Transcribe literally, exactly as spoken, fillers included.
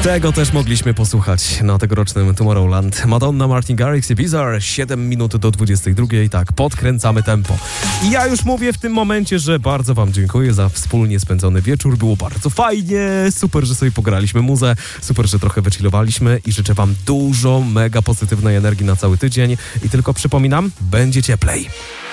Czego też mogliśmy posłuchać na tegorocznym Tomorrowland? Madonna, Martin Garrix i Bizarre, siedem minut do dwudziestej drugiej, tak, podkręcamy tempo. I ja już mówię w tym momencie, że bardzo wam dziękuję za wspólnie spędzony wieczór, było bardzo fajnie, super, że sobie pograliśmy muzę, super, że trochę wychillowaliśmy i życzę wam dużo mega pozytywnej energii na cały tydzień i tylko przypominam, będzie cieplej.